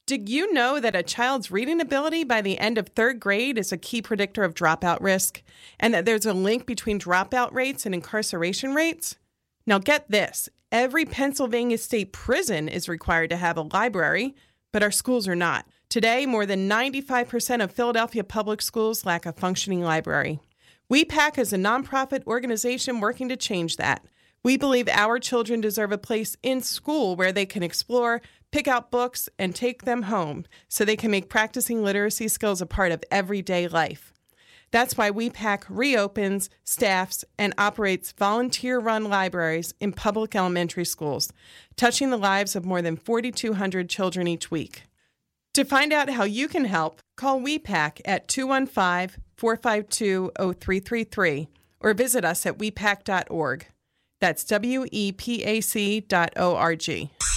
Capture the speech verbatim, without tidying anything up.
Did you know that a child's reading ability by the end of third grade is a key predictor of dropout risk, and that there's a link between dropout rates and incarceration rates? Now get this, every Pennsylvania state prison is required to have a library, but our schools are not. Today, more than ninety-five percent of Philadelphia public schools lack a functioning library. We PAC is a nonprofit organization working to change that. We believe our children deserve a place in school where they can explore, pick out books, and take them home so they can make practicing literacy skills a part of everyday life. That's why We PAC reopens, staffs, and operates volunteer-run libraries in public elementary schools, touching the lives of more than forty-two hundred children each week. To find out how you can help, call We PAC at two one five, four five two, zero three three three or visit us at we pac dot org. That's W E P A C dot O R G.